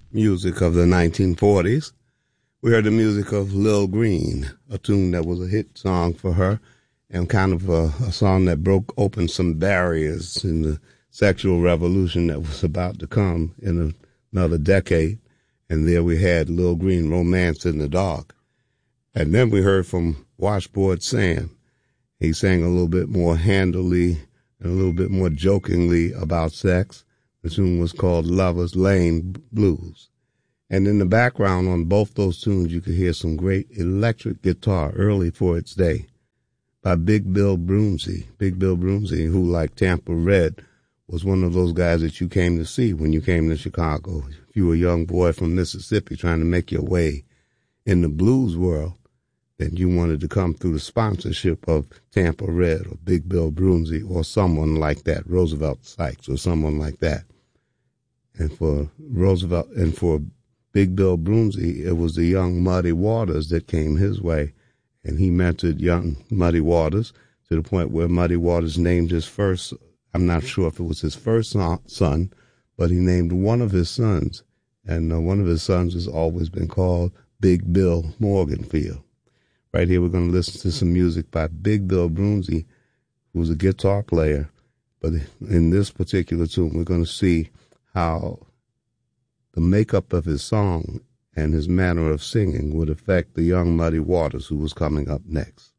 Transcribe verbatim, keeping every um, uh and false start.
music of the nineteen forties. We heard the music of Lil Green, a tune that was a hit song for her and kind of a, a song that broke open some barriers in the sexual revolution that was about to come in a, another decade. And there we had Lil Green, Romance in the Dark. And then we heard from Washboard Sam. He sang a little bit more handily and a little bit more jokingly about sex. The tune was called Lover's Lane Blues. And in the background on both those tunes, you could hear some great electric guitar early for its day by Big Bill Broomsey. Big Bill Broomsey, who, like Tampa Red, was one of those guys that you came to see when you came to Chicago. If you were a young boy from Mississippi trying to make your way in the blues world, then you wanted to come through the sponsorship of Tampa Red or Big Bill Broomsey or someone like that, Roosevelt Sykes or someone like that. And for Roosevelt and for Big Bill Broomsey, it was the young Muddy Waters that came his way, and he mentored young Muddy Waters to the point where Muddy Waters named his first, I'm not sure if it was his first son, but he named one of his sons, and uh, one of his sons has always been called Big Bill Morganfield. Right here we're going to listen to some music by Big Bill Broomsey, who's a guitar player, but in this particular tune we're going to see how the makeup of his song and his manner of singing would affect the young Muddy Waters who was coming up next.